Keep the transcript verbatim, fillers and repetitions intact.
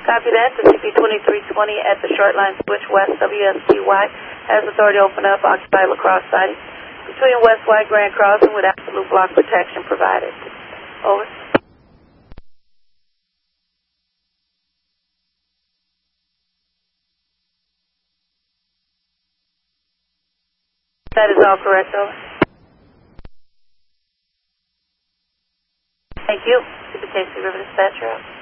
Copy that. The C P twenty-three twenty at the short line switch west W S T Y has authority to open up Occupy La Crosse siding between West White Grand Crossing with absolute block protection provided. Over. That is all correct, over. Thank you. C P K C River Dispatcher out.